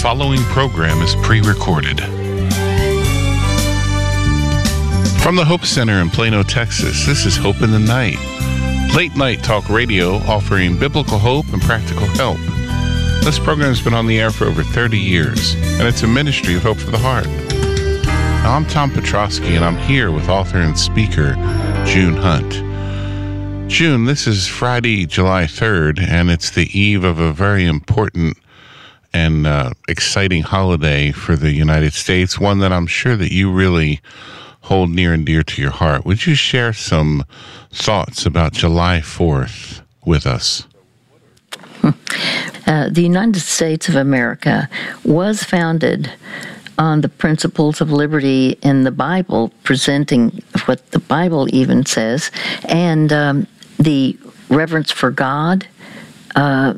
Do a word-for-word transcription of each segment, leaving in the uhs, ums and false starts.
following program is pre-recorded. From the Hope Center in Plano, Texas, this is Hope in the Night. Late night talk radio offering biblical hope and practical help. This program has been on the air for over thirty years, and it's a ministry of Hope for the Heart. Now, I'm Tom Petrosky, and I'm here with author and speaker June Hunt. June, this is Friday, July third, and it's the eve of a very important and uh, exciting holiday for the United States, one that I'm sure that you really hold near and dear to your heart. Would you share some thoughts about July fourth with us? Uh, the United States of America was founded on the principles of liberty in the Bible, presenting what the Bible even says, and um, the reverence for God uh,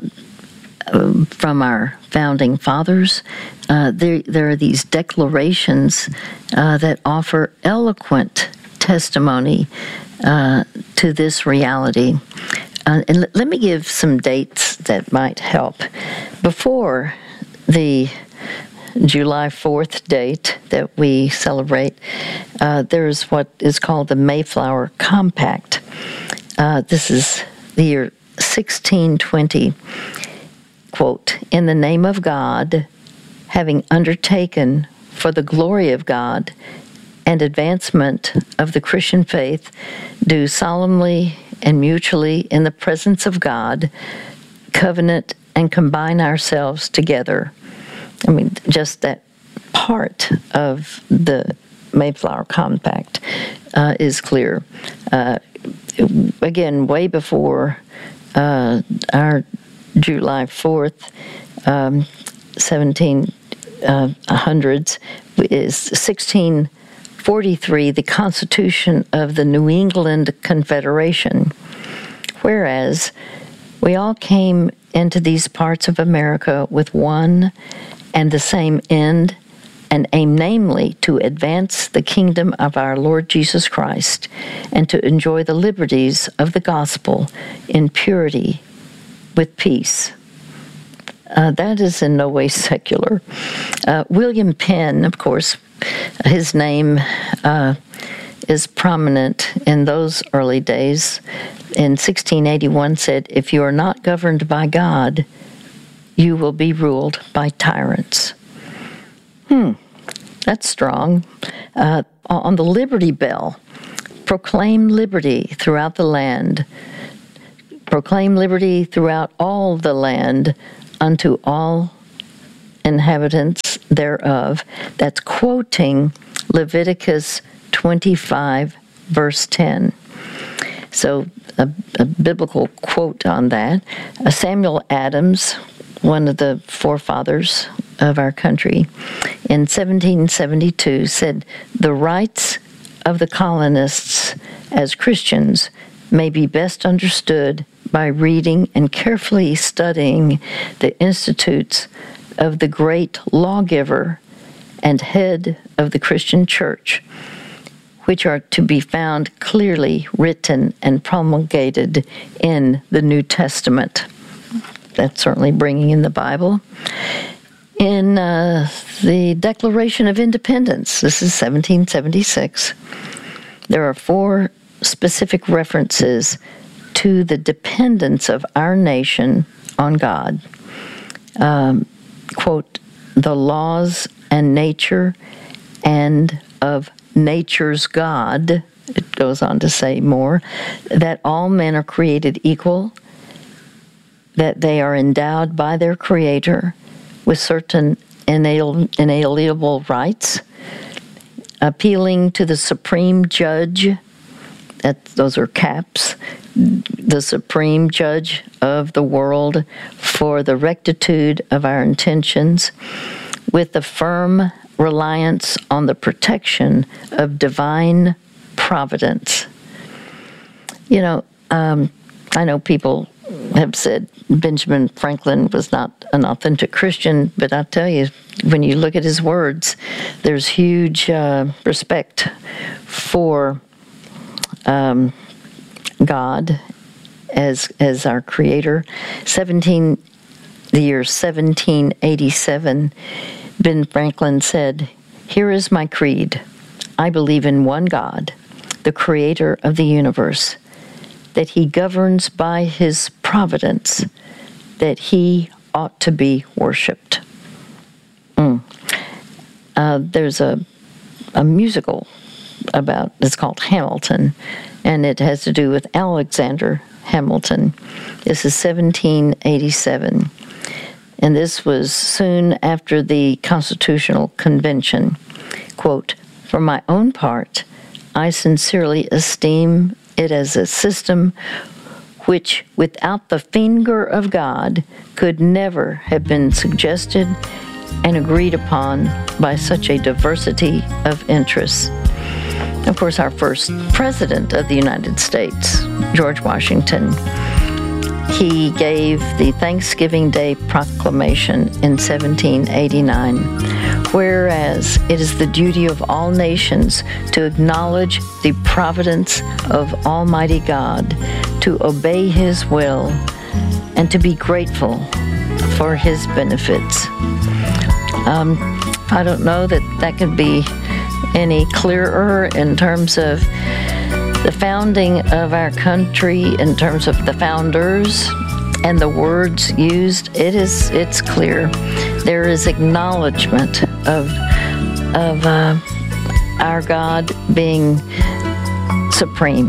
from our founding fathers. Uh, there, there are these declarations uh, that offer eloquent testimony uh, to this reality. Uh, and l- let me give some dates that might help. Before the July fourth date that we celebrate, uh, there's what is called the Mayflower Compact. Uh, this is the year sixteen twenty. Quote, "In the name of God, having undertaken for the glory of God and advancement of the Christian faith, do solemnly and mutually in the presence of God covenant and combine ourselves together." I mean, just that part of the Mayflower Compact uh, is clear. Uh, again, way before uh, our July fourth, um, seventeen hundreds, is sixteen forty-three, the Constitution of the New England Confederation. Whereas we all came into these parts of America with one and the same end and aim, namely, to advance the kingdom of our Lord Jesus Christ and to enjoy the liberties of the gospel in purity with peace. Uh, that is in no way secular. Uh, William Penn, of course, his name uh, is prominent in those early days. In sixteen eighty-one said, "If you are not governed by God, you will be ruled by tyrants." Hmm, that's strong. Uh, on the Liberty Bell, proclaim liberty throughout the land. Proclaim liberty throughout all the land unto all inhabitants thereof. That's quoting Leviticus twenty-five, verse ten. So a, a biblical quote on that. Uh, Samuel Adams, one of the forefathers of our country, in seventeen seventy-two said, "The rights of the colonists as Christians may be best understood by reading and carefully studying the institutes of the great lawgiver and head of the Christian church, which are to be found clearly written and promulgated in the New Testament." That's certainly bringing in the Bible. In uh, the Declaration of Independence, this is seventeen seventy-six, there are four specific references to the dependence of our nation on God. Um, quote, "The laws and nature and of nature's God," it goes on to say more, "that all men are created equal, that they are endowed by their Creator with certain inal- inalienable rights, appealing to the Supreme Judge," that, those are caps, "the Supreme Judge of the world for the rectitude of our intentions, with the firm reliance on the protection of divine providence." You know, um, I know people have said Benjamin Franklin was not an authentic Christian, but I tell you, when you look at his words, there's huge uh, respect for um, God as as our Creator. seventeen the year seventeen eighty-seven, Ben Franklin said, "Here is my creed. I believe in one God, the creator of the universe, that he governs by his providence, that he ought to be worshipped." Mm. Uh, there's a, a musical about, it's called Hamilton, and it has to do with Alexander Hamilton. This is seventeen eighty-seven, and this was soon after the Constitutional Convention. Quote, "For my own part, I sincerely esteem it as a system which, without the finger of God, could never have been suggested and agreed upon by such a diversity of interests." Of course, our first president of the United States, George Washington, he gave the Thanksgiving Day Proclamation in seventeen eighty-nine. Whereas it is the duty of all nations to acknowledge the providence of Almighty God, to obey His will, and to be grateful for His benefits. Um, I don't know that that could be any clearer in terms of the founding of our country, in terms of the founders and the words used. It is, it's clear. There is acknowledgement of, of uh, our God being supreme.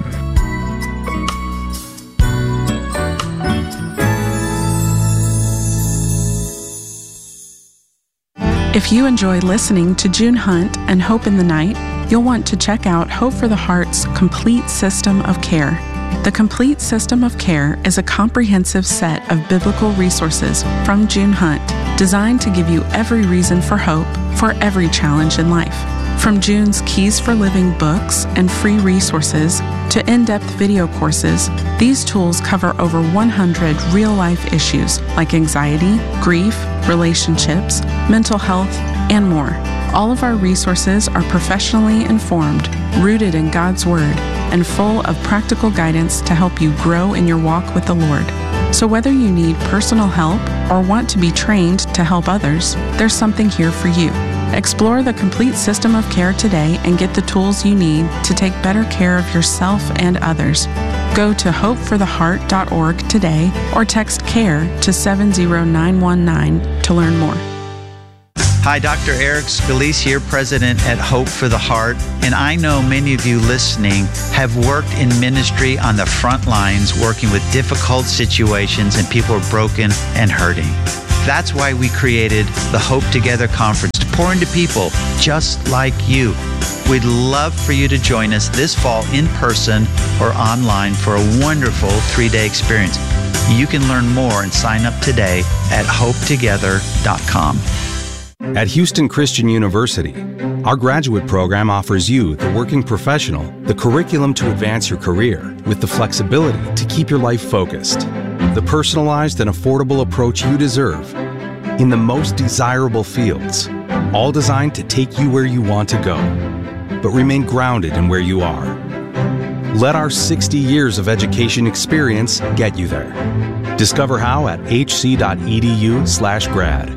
If you enjoy listening to June Hunt and Hope in the Night, you'll want to check out Hope for the Heart's Complete System of Care. The Complete System of Care is a comprehensive set of biblical resources from June Hunt, designed to give you every reason for hope for every challenge in life. From June's Keys for Living books and free resources to in-depth video courses, these tools cover over one hundred real-life issues like anxiety, grief, relationships, mental health, and more. All of our resources are professionally informed, rooted in God's Word, and full of practical guidance to help you grow in your walk with the Lord. So whether you need personal help or want to be trained to help others, there's something here for you. Explore the Complete System of Care today and get the tools you need to take better care of yourself and others. Go to hope for the heart dot org today or text CARE to seven zero nine one nine to learn more. Hi, Doctor Eric Scalise here, President at Hope for the Heart, and I know many of you listening have worked in ministry on the front lines, working with difficult situations and people are broken and hurting. That's why we created the Hope Together Conference to pour into people just like you. We'd love for you to join us this fall in person or online for a wonderful three-day experience. You can learn more and sign up today at hope together dot com. At Houston Christian University, our graduate program offers you, the working professional, the curriculum to advance your career with the flexibility to keep your life focused, the personalized and affordable approach you deserve in the most desirable fields, all designed to take you where you want to go, but remain grounded in where you are. Let our sixty years of education experience get you there. Discover how at h c dot e d u slash grad.